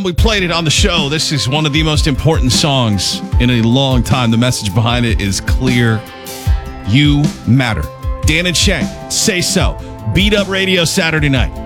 We played it on the show. This is one of the most important songs in a long time. The message behind it is clear. You matter. Dan and Shay, Say So. Beat Up Radio Saturday night.